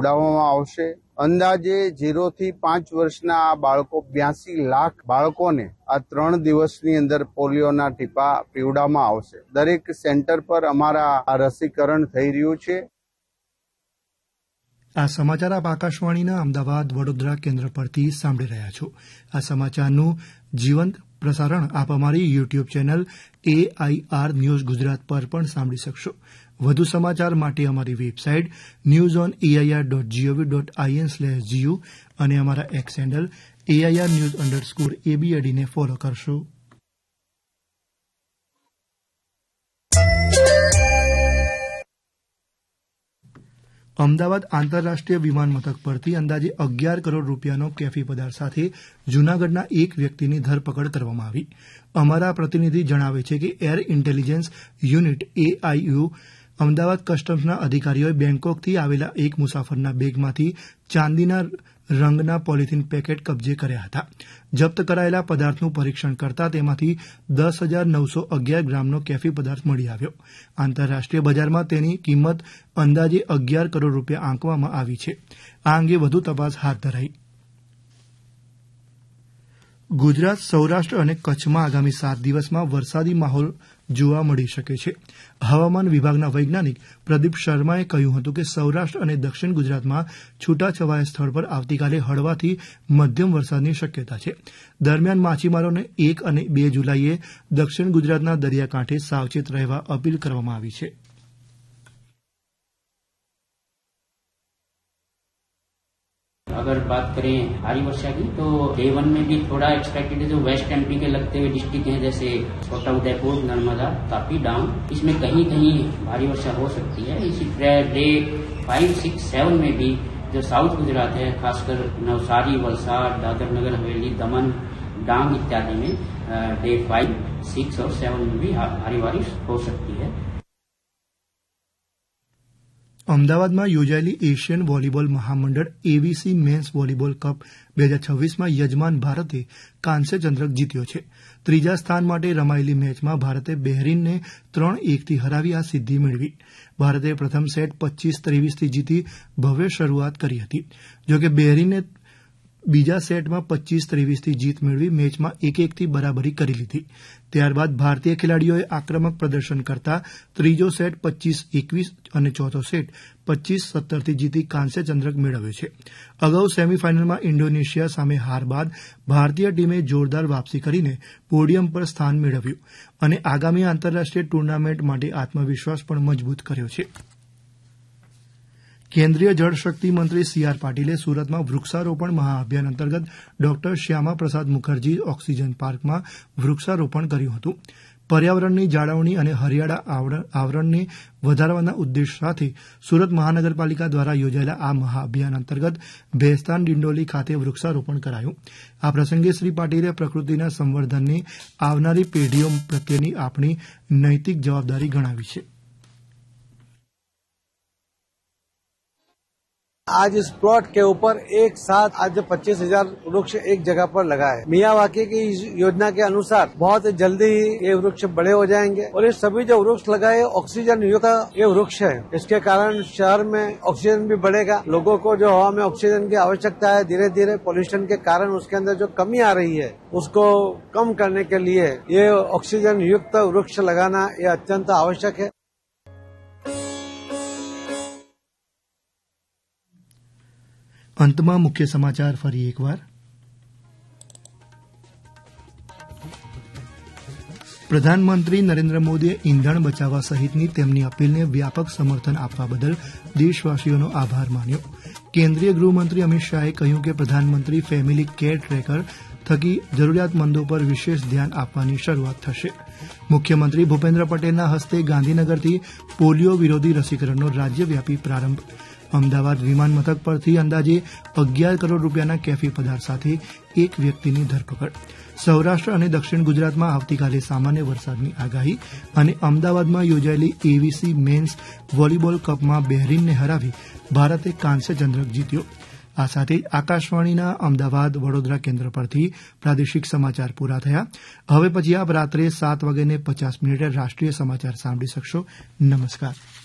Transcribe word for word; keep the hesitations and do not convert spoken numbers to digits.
પીવડાવવામાં આવશે. અંદાજે ઝીરો થી પાંચ વર્ષના આ બાળકો બ્યાસી લાખ બાળકોને આ ત્રણ દિવસની અંદર પોલિયોના ટીપા પીવડાવવામાં આવશે. દરેક સેન્ટર પર અમારા આ રસીકરણ થઈ રહ્યું છે. આ સમાચાર આપ આકાશવાણીના અમદાવાદ વડોદરા કેન્દ્ર પરથી સાંભળી રહ્યા છો. આ સમાચારનું જીવંત પ્રસારણ આપ અમારી YouTube channel AIR news Gujarat પર પણ સાંભળી શકશો. વધુ સમાચાર માટે અમારી website news on AIR dot GOV dot IN slash GU અને અમારા x handle AIR news underscore એબીએડીને follow કરશો. અમદાવાદ આંતરરાષ્ટ્રીય વિમાન મથક પરથી અંદાજે અગિયાર કરોડ રૂપિયાનો કેફી પદાર્થ સાથે જૂનાગઢના એક વ્યક્તિની ધરપકડ કરવામાં આવી. અમારા પ્રતિનિધિ જણાવે છે કે એર ઇન્ટેલિજન્સ યુનિટ એઆઈયુ અમદાવાદ કસ્ટમ્સના અધિકારીઓએ બેંકોકથી આવેલા એક મુસાફરના બેગમાંથી ચાંદીના રંગના પોલિથીન પેકેટ કબજે કર્યા હતા. જપ્ત કરાયેલા પદાર્થનું પરીક્ષણ કરતા તેમાંથી દસ હજાર નવસો અગિયાર ગ્રામનો કેફી પદાર્થ મળી આવ્યો. આંતરરાષ્ટ્રીય બજારમાં તેની કિંમત અંદાજે અગિયાર કરોડ રૂપિયા આંકવામાં આવી છે. આ અંગે વધુ તપાસ હાથ ધરાઈ. ગુજરાત, સૌરાષ્ટ્ર અને કચ્છમાં આગામી સાત દિવસમાં વરસાદી માહોલ જોવા મળી શકે છે. હવામાન વિભાગના વૈજ્ઞાનિક પ્રદીપ શર્માએ કહ્યું હતું કે સૌરાષ્ટ્ર અને દક્ષિણ ગુજરાતમાં છૂટાછવાયા સ્થળ પર આવતીકાલે હળવાથી મધ્યમ વરસાદની શક્યતા છે. દરમિયાન માછીમારોને એક અને બે જુલાઈએ દક્ષિણ ગુજરાતના દરિયાકાંઠે સાવચેત રહેવા અપીલ કરવામાં આવી છે. अगर बात करें भारी वर्षा की तो डे वन में भी थोड़ा एक्सपेक्टेड है. जो वेस्ट एमपी के लगते हुए डिस्ट्रिक्ट हैं जैसे छोटा उदयपुर, नर्मदा, तापी, डांग, इसमें कहीं कहीं भारी वर्षा हो सकती है. इसी तरह डे फाइव सिक्स सेवन में भी जो साउथ गुजरात है खासकर नवसारी, वलसाड, दादर नगर हवेली, दमन, डांग इत्यादि में डे फाइव सिक्स और सेवन में भी भारी बारिश हो सकती है. અમદાવાદમાં યોજાયેલી Asian volleyball મહામંડળ એવીસી men's volleyball cup બે હજાર છવ્વીસમાં યજમાન ભારતે કાંસ્ય ચંદ્રક જીત્યો છે. ત્રીજા સ્થાન માટે રમાયેલી મેચમાં ભારતે બહેરીનને ત્રણ એકથી હરાવી આ સિદ્ધિ મેળવી. ભારતે પ્રથમ સેટ પચીસ ત્રેવીસથી જીતી ભવ્ય શરૂઆત કરી હતી. જોકે બહેરીને બીજા સેટમાં પચીસ ત્રેવીસથી જીત મેળવી મેચમાં એક એકથી બરાબરી કરી લીધી. ત્યારબાદ ભારતીય ખેલાડીઓએ આક્રમક પ્રદર્શન કરતા ત્રીજો સેટ પચીસ એકવીસ અને ચોથો સેટ પચીસ સત્તરથી જીતી કાંસ્ય ચંદ્રક મેળવ્યો છે. અગાઉ સેમીફાઇનલમાં ઇન્ડોનેશિયા સામે હાર બાદ ભારતીય ટીમે જોરદાર વાપસી કરીને પોડિયમ પર સ્થાન મેળવ્યું અને આગામી આંતરરાષ્ટ્રીય ટુર્નામેન્ટ માટે આત્મવિશ્વાસ પણ મજબૂત કર્યો છે. કેન્દ્રીય જળશક્તિ મંત્રી સી આર પાટીલે સુરતમાં વૃક્ષારોપણ મહાઅભિયાન અંતર્ગત ડોક્ટર શ્યામા પ્રસાદ મુખર્જી ઓક્સિજન પાર્કમાં વૃક્ષારોપણ કર્યું હતું. પર્યાવરણની જાળવણી અને હરિયાળા આવરણને વધારવાના ઉદ્દેશ સાથે સુરત મહાનગરપાલિકા દ્વારા યોજાયેલા આ મહાઅભિયાન અંતર્ગત ભેસ્તાન ડિંડોલી ખાતે વૃક્ષારોપણ કરાયું. આ પ્રસંગે શ્રી પાટીલે પ્રકૃતિના સંવર્ધનને આવનારી પેઢીઓ પ્રત્યેની આપણી નૈતિક જવાબદારી ગણાવી છે. आज इस प्लॉट के ऊपर एक साथ आज पच्चीस हजार वृक्ष एक जगह पर लगा है. मियावाकी की योजना के अनुसार बहुत जल्दी ही ये वृक्ष बड़े हो जाएंगे और ये सभी जो वृक्ष लगाए ऑक्सीजन युक्त ये वृक्ष है. इसके कारण शहर में ऑक्सीजन भी बढ़ेगा. लोगों को जो हवा में ऑक्सीजन की आवश्यकता है धीरे धीरे पॉल्यूशन के कारण उसके अंदर जो कमी आ रही है उसको कम करने के लिए ये ऑक्सीजन युक्त वृक्ष लगाना ये अत्यंत आवश्यक है. અંતમાં મુખ્ય સમાચાર ફરી એકવાર. પ્રધાનમંત્રી નરેન્દ્ર મોદીએ ઇંધણ બચાવવા સહિતની તેમની અપીલને વ્યાપક સમર્થન આપવા બદલ દેશવાસીઓનો આભાર માન્યો. કેન્દ્રીય ગૃહમંત્રી અમિત શાહે કહ્યું કે પ્રધાનમંત્રી ફેમિલી કેર ટ્રેકર થકી જરૂરિયાતમંદો પર વિશેષ ધ્યાન આપવાની શરૂઆત થશે. મુખ્યમંત્રી ભૂપેન્દ્ર પટેલના હસ્તે ગાંધીનગરથી પોલિયો વિરોધી રસીકરણનો રાજ્યવ્યાપી પ્રારંભ. અમદાવાદ વિમાન મથક પરથી અંદાજે અગિયાર કરોડ રૂપિયાના કેફી પદાર્થ સાથે એક વ્યક્તિની ધરપકડ. સૌરાષ્ટ્ર અને દક્ષિણ ગુજરાતમાં આવતીકાલે સામાન્ય વરસાદની આગાહી અને અમદાવાદમાં યોજાયેલી એવીસી મેન્સ વોલીબોલ કપમાં બહેરીનને હરાવી ભારતે કાંસ્ય ચંદ્રક જીત્યો. આ સાથે આકાશવાણીના અમદાવાદ વડોદરા કેન્દ્ર પરથી પ્રાદેશિક સમાચાર પૂરા થયા. હવે પછી આપ રાત્રે સાત વાગ્યે પચાસ મિનિટે રાષ્ટ્રીય સમાચાર સાંભળી શકશો. નમસ્કાર.